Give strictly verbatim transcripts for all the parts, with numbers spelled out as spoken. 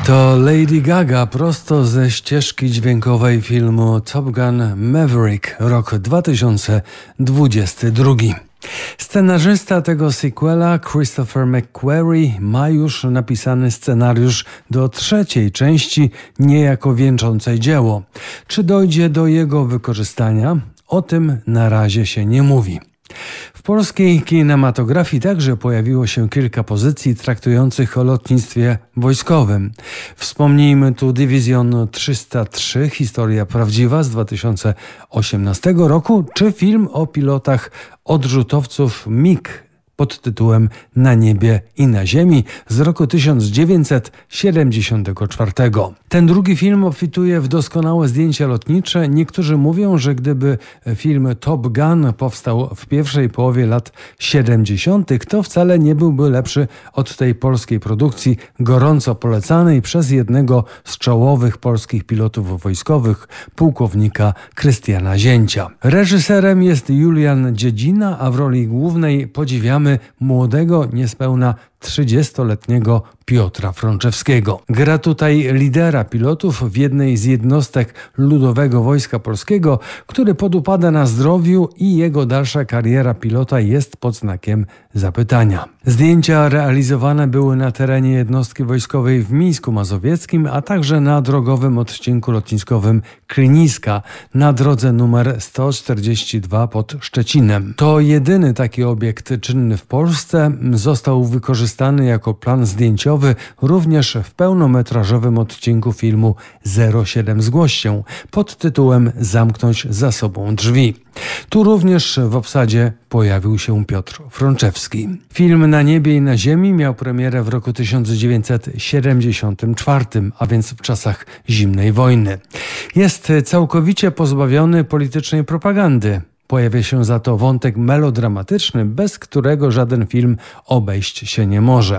To Lady Gaga prosto ze ścieżki dźwiękowej filmu Top Gun Maverick, rok dwa tysiące dwudziesty drugi. Scenarzysta tego sequela, Christopher McQuarrie, ma już napisany scenariusz do trzeciej części, niejako wieńczącej dzieło. Czy dojdzie do jego wykorzystania? O tym na razie się nie mówi. W polskiej kinematografii także pojawiło się kilka pozycji traktujących o lotnictwie wojskowym. Wspomnijmy tu Dywizjon trzysta trzy, historia prawdziwa z dwa tysiące osiemnastego roku, czy film o pilotach odrzutowców MiG pod tytułem Na niebie i na ziemi z roku tysiąc dziewięćset siedemdziesiątego czwartego. Ten drugi film obfituje w doskonałe zdjęcia lotnicze. Niektórzy mówią, że gdyby film Top Gun powstał w pierwszej połowie lat siedemdziesiątych, to wcale nie byłby lepszy od tej polskiej produkcji, gorąco polecanej przez jednego z czołowych polskich pilotów wojskowych, pułkownika Krystiana Zięcia. Reżyserem jest Julian Dziedzina, a w roli głównej podziwiamy młodego, niespełna trzydziestoletniego Piotra Frączewskiego. Gra tutaj lidera pilotów w jednej z jednostek Ludowego Wojska Polskiego, który podupada na zdrowiu i jego dalsza kariera pilota jest pod znakiem zapytania. Zdjęcia realizowane były na terenie jednostki wojskowej w Mińsku Mazowieckim, a także na drogowym odcinku lotniskowym Kliniska na drodze numer sto czterdzieści dwa pod Szczecinem. To jedyny taki obiekt czynny w Polsce. Został wykorzystany jako plan zdjęciowy również w pełnometrażowym odcinku filmu zero siedem Zgłoś się pod tytułem Zamknąć za sobą drzwi. Tu również w obsadzie pojawił się Piotr Frączewski. Film Na niebie i na ziemi miał premierę w roku tysiąc dziewięćset siedemdziesiątym czwartym, a więc w czasach zimnej wojny. Jest całkowicie pozbawiony politycznej propagandy. Pojawia się za to wątek melodramatyczny, bez którego żaden film obejść się nie może.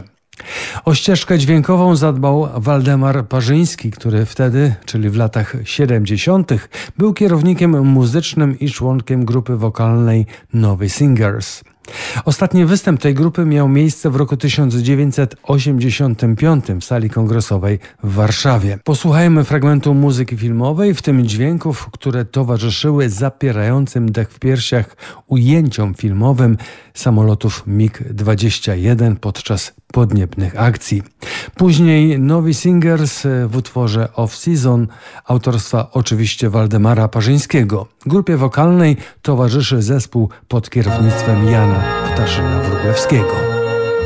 O ścieżkę dźwiękową zadbał Waldemar Parzyński, który wtedy, czyli w latach siedemdziesiątych, był kierownikiem muzycznym i członkiem grupy wokalnej Nowy Singers. Ostatni występ tej grupy miał miejsce w roku tysiąc dziewięćset osiemdziesiątym piątym w sali kongresowej w Warszawie. Posłuchajmy fragmentu muzyki filmowej, w tym dźwięków, które towarzyszyły zapierającym dech w piersiach ujęciom filmowym samolotów MiG dwadzieścia jeden podczas podniebnych akcji. Później Nowi Singers w utworze Off Season autorstwa oczywiście Waldemara Parzyńskiego. Grupie wokalnej towarzyszy zespół pod kierownictwem Jana Ptaszyna Wróblewskiego.